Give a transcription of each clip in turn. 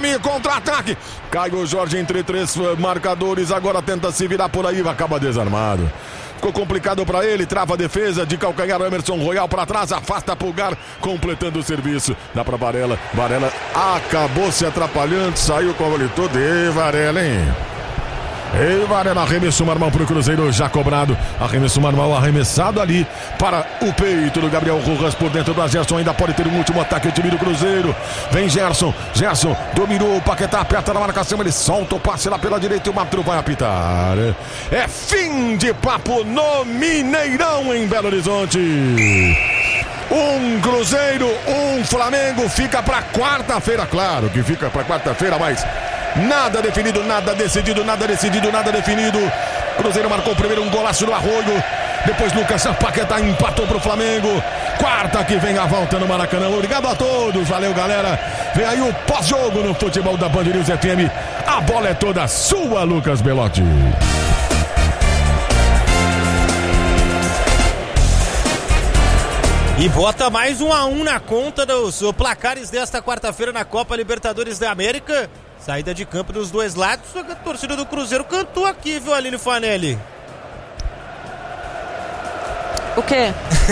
caminho, contra-ataque. Cai o Jorge entre 3 marcadores, agora tenta se virar por aí, acaba desarmado. Ficou complicado pra ele, trava a defesa de calcanhar, Emerson Royal pra trás, afasta Pulgar, completando o serviço. Dá pra Varela, Varela acabou se atrapalhando, saiu com o vôlei todo. E Varela, hein? E Varela, arremesso normal pro Cruzeiro, já cobrado. Arremesso normal, arremessado ali para o peito do Gabriel Rojas por dentro do Gerson. Ainda pode ter um último ataque, o time do Cruzeiro. Vem Gerson, Gerson dominou o Paquetá, aperta na marcação, ele solta o passe lá pela direita e o Matro vai apitar. É fim de papo no Mineirão, em Belo Horizonte. Um Cruzeiro, um Flamengo, fica pra quarta-feira, claro que fica pra quarta-feira, mas nada definido, nada decidido, nada decidido, nada definido. Cruzeiro marcou primeiro um golaço no Arroio, depois Lucas Paquetá empatou pro Flamengo. Quarta que vem a volta no Maracanã. Obrigado a todos, valeu galera. Vem aí o pós-jogo no futebol da Band News FM. A bola é toda sua, Lucas Belotti. E bota mais 1-1 na conta dos placares desta quarta-feira na Copa Libertadores da América. Saída de campo dos dois lados. A torcida do Cruzeiro cantou aqui, viu, Aline Fanelli? O quê?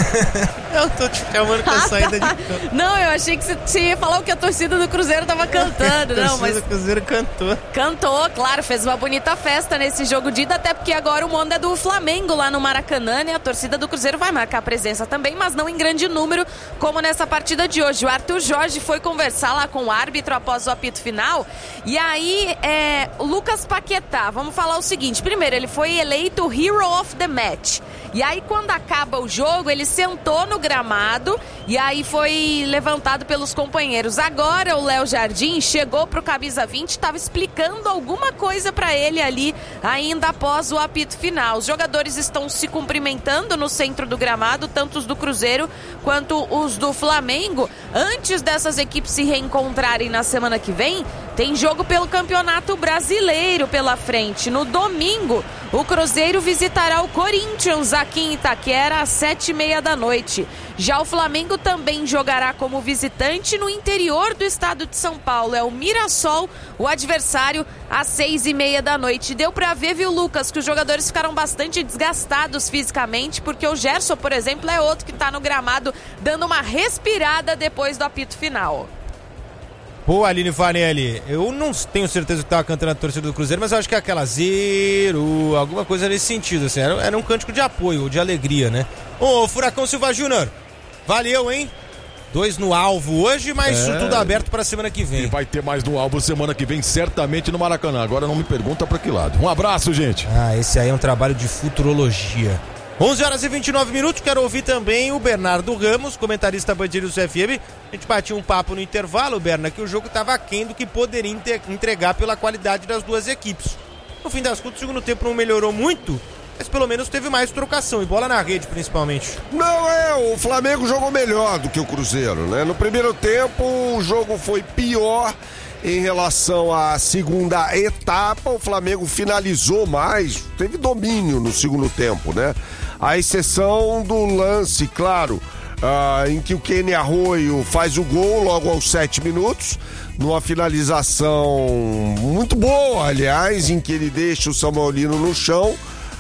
Eu tô te chamando com a saída de campo. Não, eu achei que você ia falar o que a torcida do Cruzeiro tava cantando. Não, mas a torcida do Cruzeiro cantou. Cantou, claro, fez uma bonita festa nesse jogo de ida, até porque agora o mando é do Flamengo lá no Maracanã, né? A torcida do Cruzeiro vai marcar presença também, mas não em grande número, como nessa partida de hoje. O Arthur Jorge foi conversar lá com o árbitro após o apito final, e aí o Lucas Paquetá, vamos falar o seguinte: primeiro, ele foi eleito Hero of the Match, e aí quando acaba o jogo, ele sentou no gramado e aí foi levantado pelos companheiros. Agora o Léo Jardim chegou pro camisa 20, estava explicando alguma coisa para ele ali ainda após o apito final. Os jogadores estão se cumprimentando no centro do gramado, tanto os do Cruzeiro quanto os do Flamengo. Antes dessas equipes se reencontrarem na semana que vem, tem jogo pelo Campeonato Brasileiro pela frente. No domingo, o Cruzeiro visitará o Corinthians aqui em Itaquera às 7h30 da noite. Já o Flamengo também jogará como visitante no interior do estado de São Paulo. É o Mirassol, o adversário, às 6h30 da noite. Deu pra ver, viu, Lucas, que os jogadores ficaram bastante desgastados fisicamente, porque o Gerson, por exemplo, é outro que tá no gramado dando uma respirada depois do apito final. Pô, Aline Fanelli, eu não tenho certeza que tava cantando a torcida do Cruzeiro, mas eu acho que é aquela zero, alguma coisa nesse sentido, assim, era um cântico de apoio, de alegria, né? Ô, Furacão Silva Júnior, valeu, hein? 2 no alvo hoje, mas isso tudo aberto pra semana que vem. E vai ter mais no alvo semana que vem, certamente no Maracanã. Agora não me pergunta pra que lado. Um abraço, gente. Esse aí é um trabalho de futurologia. 11h29, quero ouvir também o Bernardo Ramos, comentarista Band News FM. A gente batia um papo no intervalo, Berna, que o jogo estava aquém do que poderia entregar pela qualidade das duas equipes. No fim das contas, o segundo tempo não melhorou muito, mas pelo menos teve mais trocação e bola na rede, principalmente. Não, o Flamengo jogou melhor do que o Cruzeiro, né? No primeiro tempo, o jogo foi pior em relação à segunda etapa. O Flamengo finalizou mais, teve domínio no segundo tempo, né? À exceção do lance, claro, em que o Kenny Arroio faz o gol logo aos 7 minutos, numa finalização muito boa, aliás, em que ele deixa o Samuelino no chão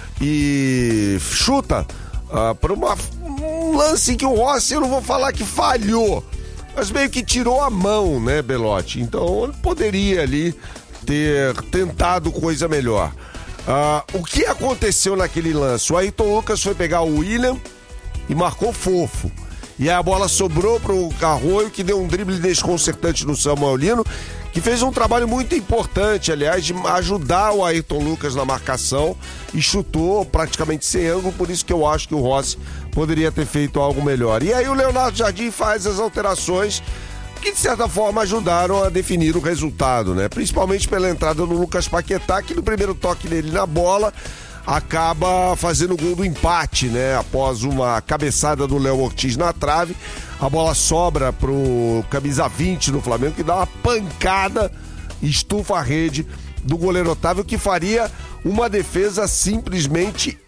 e chuta para um lance em que o Rossi, eu não vou falar que falhou, mas meio que tirou a mão, né, Belotti? Então ele poderia ali ter tentado coisa melhor. O que aconteceu naquele lance? O Ayrton Lucas foi pegar o William e marcou fofo. E aí a bola sobrou pro Arroio, que deu um drible desconcertante no Samuelino, que fez um trabalho muito importante, aliás, de ajudar o Ayrton Lucas na marcação e chutou praticamente sem ângulo, por isso que eu acho que o Rossi poderia ter feito algo melhor. E aí o Leonardo Jardim faz as alterações que de certa forma ajudaram a definir o resultado, né? Principalmente pela entrada do Lucas Paquetá, que no primeiro toque dele na bola acaba fazendo o gol do empate, né? Após uma cabeçada do Léo Ortiz na trave, a bola sobra pro camisa 20 do Flamengo, que dá uma pancada, estufa a rede do goleiro Otávio, que faria uma defesa simplesmente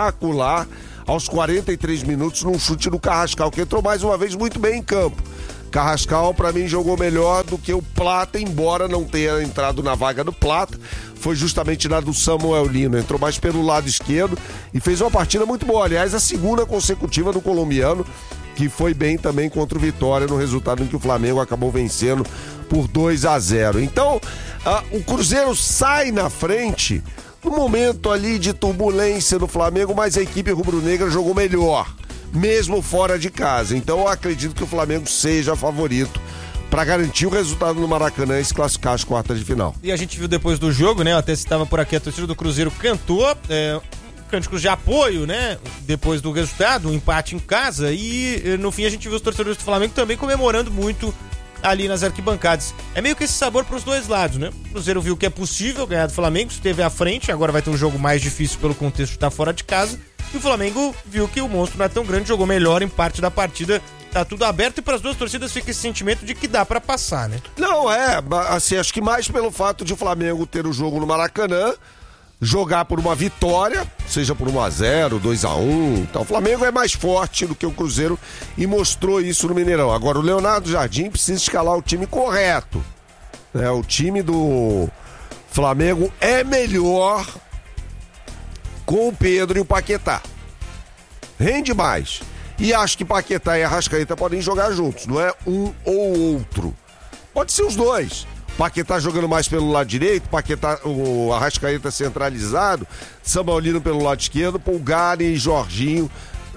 espetacular aos 43 minutos num chute do Carrascal, que entrou mais uma vez muito bem em campo. Carrascal, pra mim, jogou melhor do que o Plata, embora não tenha entrado na vaga do Plata. Foi justamente na do Samuel Lino. Entrou mais pelo lado esquerdo e fez uma partida muito boa. Aliás, a segunda consecutiva do colombiano, que foi bem também contra o Vitória, no resultado em que o Flamengo acabou vencendo por 2-0. Então, o Cruzeiro sai na frente no momento ali de turbulência do Flamengo, mas a equipe rubro-negra jogou melhor, mesmo fora de casa. Então eu acredito que o Flamengo seja favorito para garantir o resultado no Maracanã e se classificar às quartas de final. E a gente viu depois do jogo, né? Eu até citava por aqui, a torcida do Cruzeiro cantou cânticos de apoio, né? Depois do resultado, um empate em casa, e no fim a gente viu os torcedores do Flamengo também comemorando muito ali nas arquibancadas. É meio que esse sabor para os dois lados, né? O Cruzeiro viu que é possível ganhar do Flamengo, esteve à frente, agora vai ter um jogo mais difícil pelo contexto de estar fora de casa, e o Flamengo viu que o monstro não é tão grande, jogou melhor em parte da partida. Tá tudo aberto e para as duas torcidas fica esse sentimento de que dá para passar, né? Não, assim, acho que mais pelo fato de o Flamengo ter o jogo no Maracanã, jogar por uma vitória, seja por 1-0, 2-1. Então o Flamengo é mais forte do que o Cruzeiro e mostrou isso no Mineirão. Agora o Leonardo Jardim precisa escalar o time correto. O time do Flamengo é melhor com o Pedro e o Paquetá. Rende mais. E acho que Paquetá e Arrascaeta podem jogar juntos, não é um ou outro. Pode ser os dois. Paquetá jogando mais pelo lado direito, o Arrascaeta centralizado, Samuel Lino pelo lado esquerdo, Pulgar e Jorginho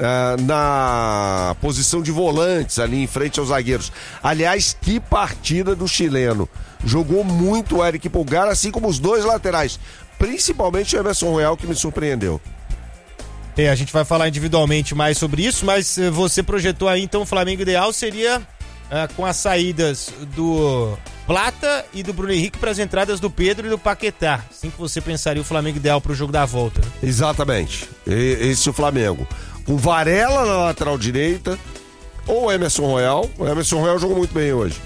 na posição de volantes ali em frente aos zagueiros. Aliás, que partida do chileno. Jogou muito o Eric Pulgar, assim como os dois laterais, principalmente o Emerson Royal, que me surpreendeu. A gente vai falar individualmente mais sobre isso, mas você projetou aí, então o Flamengo ideal seria com as saídas do Plata e do Bruno Henrique para as entradas do Pedro e do Paquetá. Assim que você pensaria o Flamengo ideal para o jogo da volta. Exatamente. Esse é o Flamengo. Com Varela na lateral direita ou Emerson Royal. O Emerson Royal jogou muito bem hoje.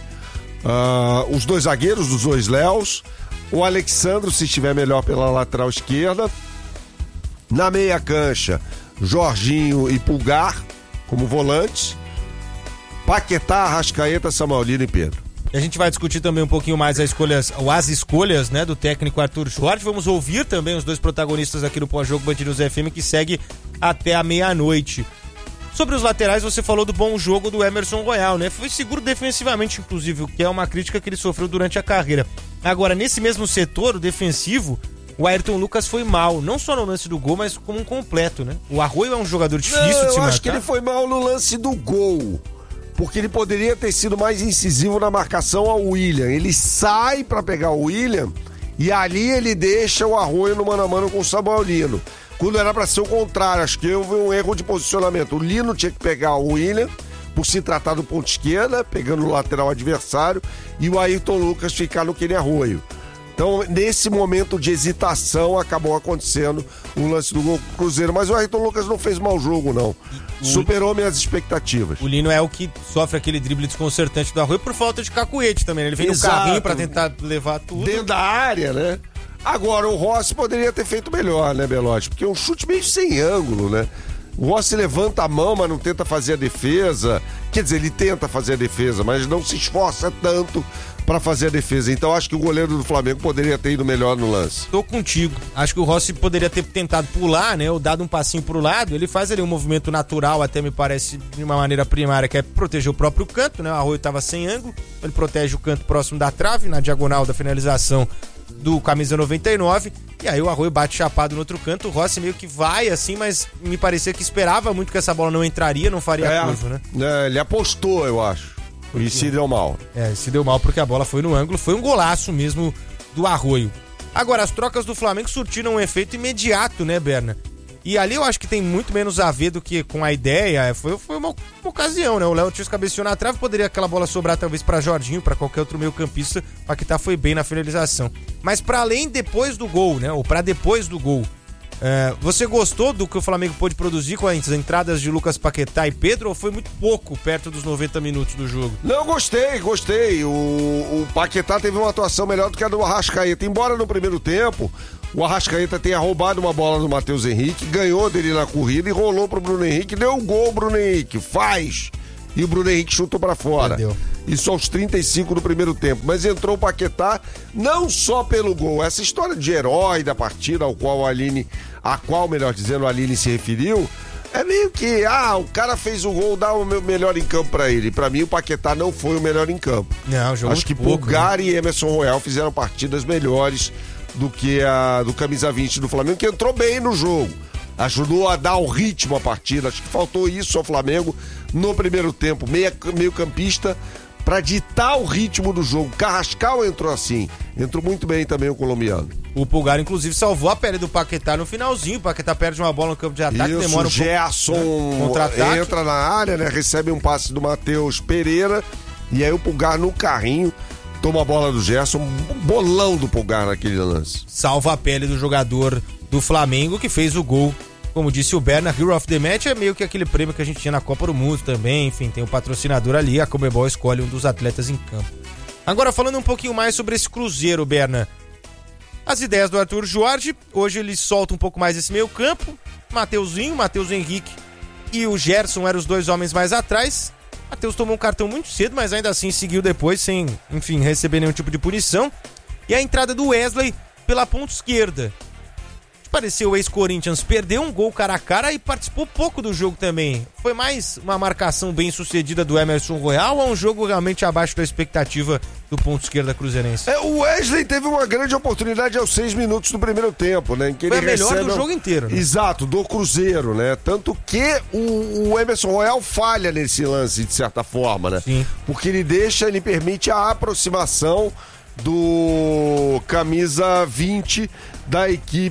Os dois zagueiros, os dois Léos. O Alexandro, se estiver melhor pela lateral esquerda. Na meia cancha, Jorginho e Pulgar como volantes. Paquetá, Arrascaeta, Samuel Lino e Pedro. E a gente vai discutir também um pouquinho mais as escolhas, né, do técnico Arthur Jorge. Vamos ouvir também os dois protagonistas aqui no pós-jogo Band News FM, que segue até a meia-noite. Sobre os laterais, você falou do bom jogo do Emerson Royal, né? Foi seguro defensivamente, inclusive, o que é uma crítica que ele sofreu durante a carreira. Agora, nesse mesmo setor, o defensivo, o Ayrton Lucas foi mal, não só no lance do gol, mas como um completo, né? O Arroio é um jogador difícil de se marcar. Eu acho que ele foi mal no lance do gol, porque ele poderia ter sido mais incisivo na marcação ao William. Ele sai pra pegar o William e ali ele deixa o Arroio no mano a mano com o Samuel Lino. Quando era pra ser o contrário, acho que houve um erro de posicionamento. O Lino tinha que pegar o William, por se tratar do ponto esquerda, pegando o lateral adversário, e o Ayrton Lucas ficar no Kenny Arroio. Então, nesse momento de hesitação, acabou acontecendo o lance do gol do Cruzeiro. Mas o Ayrton Lucas não fez mau jogo, não. Superou minhas expectativas. O Lino é o que sofre aquele drible desconcertante do Arroio por falta de cacuete também. Ele vem no carrinho pra tentar levar tudo. Dentro da área, né? Agora, o Rossi poderia ter feito melhor, né, Belotti? Porque é um chute meio sem ângulo, né? O Rossi levanta a mão, mas não tenta fazer a defesa. Quer dizer, ele tenta fazer a defesa, mas não se esforça tanto para fazer a defesa. Então acho que o goleiro do Flamengo poderia ter ido melhor no lance. Tô contigo. Acho que o Rossi poderia ter tentado pular, né? Ou dado um passinho pro lado. Ele faz ali um movimento natural, até me parece, de uma maneira primária, que é proteger o próprio canto, né? O Arroio tava sem ângulo. Ele protege o canto próximo da trave, na diagonal da finalização do camisa 99. E aí o Arroio bate chapado no outro canto. O Rossi meio que vai assim, mas me parecia que esperava muito que essa bola não entraria, não faria curva, né? Ele apostou, eu acho. E se deu mal. Se deu mal porque a bola foi no ângulo. Foi um golaço mesmo do Arroio. Agora, as trocas do Flamengo surtiram um efeito imediato, né, Berna? E ali eu acho que tem muito menos a ver do que com a ideia. Foi uma ocasião, né? O Léo Ortiz cabeceou na trave, poderia aquela bola sobrar talvez pra Jorginho, pra qualquer outro meio campista. Paquetá foi bem na finalização. Mas pra além depois do gol, né? Ou pra depois do gol. Você gostou do que o Flamengo pôde produzir com as entradas de Lucas Paquetá e Pedro, ou foi muito pouco perto dos 90 minutos do jogo? Não, gostei. O Paquetá teve uma atuação melhor do que a do Arrascaeta. Embora no primeiro tempo o Arrascaeta tenha roubado uma bola do Matheus Henrique, ganhou dele na corrida e rolou pro Bruno Henrique, deu o gol, Bruno Henrique, faz! E o Bruno Henrique chutou pra fora. Isso aos 35 do primeiro tempo. Mas entrou o Paquetá não só pelo gol. Essa história de herói da partida, a qual a Aline se referiu, é meio que, o cara fez o gol, dá o meu melhor em campo pra ele. Pra mim, o Paquetá não foi o melhor em campo. Não, jogou Acho que pouco, Pulgar e Emerson Royal fizeram partidas melhores do que a do camisa 20 do Flamengo, que entrou bem no jogo. Ajudou a dar o ritmo à partida. Acho que faltou isso ao Flamengo no primeiro tempo. Meio campista para ditar o ritmo do jogo. Carrascal entrou assim. Entrou muito bem também o colombiano. O Pulgar, inclusive, salvou a pele do Paquetá no finalzinho. O Paquetá perde uma bola no campo de ataque, demora um pouco. Gerson entra na área, né? Recebe um passe do Matheus Pereira. E aí o Pulgar no carrinho toma a bola do Gerson. Um bolão do Pulgar naquele lance. Salva a pele do jogador do Flamengo que fez o gol. Como disse o Berna, Hero of the Match é meio que aquele prêmio que a gente tinha na Copa do Mundo também. Enfim, tem um patrocinador ali, a Conmebol escolhe um dos atletas em campo. Agora, falando um pouquinho mais sobre esse Cruzeiro, Berna. As ideias do Arthur Jorge, hoje ele solta um pouco mais esse meio campo. Mateuzinho, Matheus Henrique e o Gerson eram os dois homens mais atrás. Matheus tomou um cartão muito cedo, mas ainda assim seguiu depois sem, enfim, receber nenhum tipo de punição. E a entrada do Wesley pela ponta esquerda. Pareceu o ex-Corinthians, perdeu um gol cara a cara e participou pouco do jogo também. Foi mais uma marcação bem sucedida do Emerson Royal ou um jogo realmente abaixo da expectativa do ponto esquerda cruzeirense? O Wesley teve uma grande oportunidade aos 6 minutos do primeiro tempo, né? Em que foi ele a melhor do jogo inteiro, né? Exato, do Cruzeiro, né? Tanto que o Emerson Royal falha nesse lance, de certa forma, né? Sim. Porque ele permite a aproximação do camisa 20 da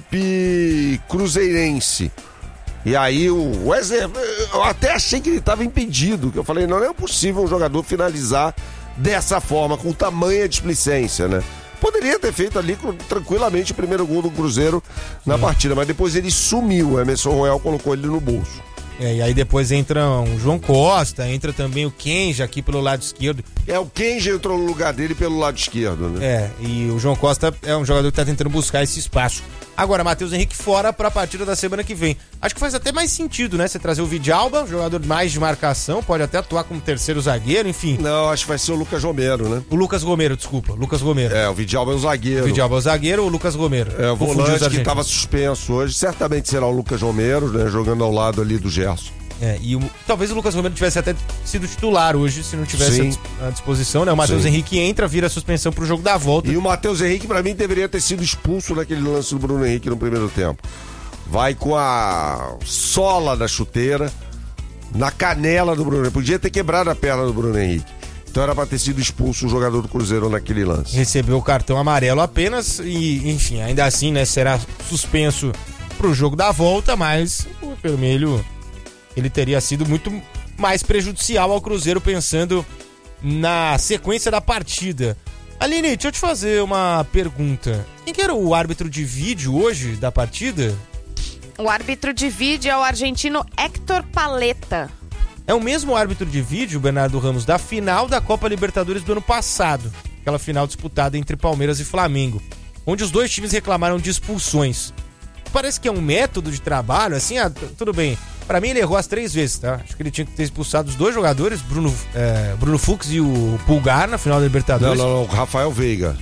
equipe cruzeirense. E aí o Wesley, eu até achei que ele estava impedido, que eu falei, não é possível um jogador finalizar dessa forma, com tamanha displicência, né? Poderia ter feito ali tranquilamente o primeiro gol do Cruzeiro na partida, mas depois ele sumiu, o Emerson Royal colocou ele no bolso. E aí depois entra o João Costa, entra também o Kenja aqui pelo lado esquerdo. O Kenja entrou no lugar dele pelo lado esquerdo, né? E o João Costa é um jogador que tá tentando buscar esse espaço. Agora, Matheus Henrique fora pra partida da semana que vem. Acho que faz até mais sentido, né? Você trazer o Vidalba, jogador mais de marcação, pode até atuar como terceiro zagueiro, enfim. Não, acho que vai ser o Lucas Romero, né? O Lucas Romero, desculpa. Lucas Romero. O Vidalba é o zagueiro. O Vidalba é o zagueiro, o Lucas Romero. O volante que estava suspenso hoje. Certamente será o Lucas Romero, né? Jogando ao lado ali do Gerson. Talvez o Lucas Romero tivesse até sido titular hoje, se não tivesse à disposição, né? O Matheus Henrique entra, vira a suspensão pro jogo da volta. E o Matheus Henrique, pra mim, deveria ter sido expulso naquele lance do Bruno Henrique no primeiro tempo. Vai com a sola da chuteira na canela do Bruno Henrique. Podia ter quebrado a perna do Bruno Henrique. Então era pra ter sido expulso o jogador do Cruzeiro naquele lance. Recebeu o cartão amarelo apenas e, enfim, ainda assim, né, será suspenso pro jogo da volta, mas o vermelho, ele teria sido muito mais prejudicial ao Cruzeiro pensando na sequência da partida. Aline, deixa eu te fazer uma pergunta. Quem que era o árbitro de vídeo hoje da partida? O árbitro de vídeo é o argentino Héctor Paletta. É o mesmo árbitro de vídeo, Bernardo Ramos, da final da Copa Libertadores do ano passado. Aquela final disputada entre Palmeiras e Flamengo, onde os dois times reclamaram de expulsões. Parece que é um método de trabalho, assim, tudo bem. Pra mim ele errou as 3 vezes, tá? Acho que ele tinha que ter expulsado os dois jogadores, Bruno Fux e o Pulgar na final da Libertadores. Não, Rafael Veiga.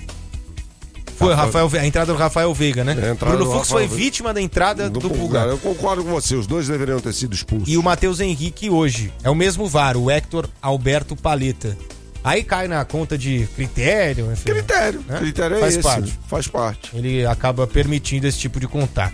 Foi a entrada do Rafael Veiga, né? Bruno Fux foi vítima da entrada do Pulgar. Eu concordo com você, os dois deveriam ter sido expulsos. E o Matheus Henrique hoje, é o mesmo VAR, o Héctor Alberto Paletta. Aí cai na conta de critério. Enfim, critério é faz esse. Parte. Faz parte. Ele acaba permitindo esse tipo de contato.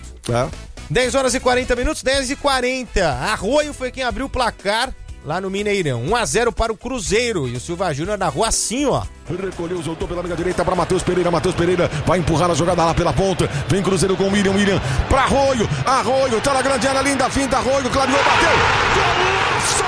10 horas e 40 minutos, 10h40. Arroio foi quem abriu o placar lá no Mineirão. 1-0 para o Cruzeiro. E o Silva Júnior na rua assim, ó. Recolheu, soltou pela meia direita para Matheus Pereira. Matheus Pereira vai empurrar a jogada lá pela ponta. Vem Cruzeiro com o William para Arroio. Arroio, tá na grande área linda, finta, Arroio, clareou, bateu. Golaço!